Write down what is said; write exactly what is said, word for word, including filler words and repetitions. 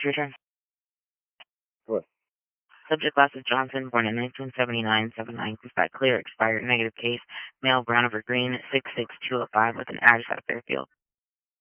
Your turn. What? Subject class is Johnson, born in nineteen seventy-nine, seven nine two five, clear, expired, negative case, male, brown over green, six six two oh five, with an address at Fairfield.